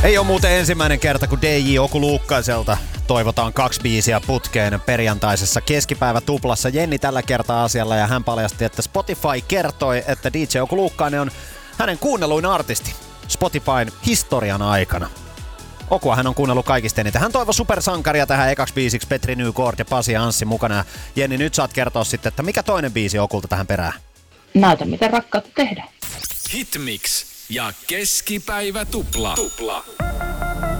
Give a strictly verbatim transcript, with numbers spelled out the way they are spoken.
Ei ole muuten ensimmäinen kerta, kun D J Okuluukkaiselta toivotaan kaksi biisiä putkeen perjantaisessa keskipäivätuplassa. Jenni tällä kertaa asialla ja hän paljasti, että Spotify kertoi, että D J Okuluukkainen on hänen kuunnelluin artisti Spotifyn historian aikana. Okua hän on kuunnellut kaikista eniten. Hän toivoi supersankaria tähän ekaksi biisiksi, Petri Nykort ja Pasi Anssi mukana. Ja Jenni, nyt saat kertoa sitten, että mikä toinen biisi Okulta tähän perään? Näytä, miten rakkautta tehdään. Hitmix ja keskipäivä tupla. tupla.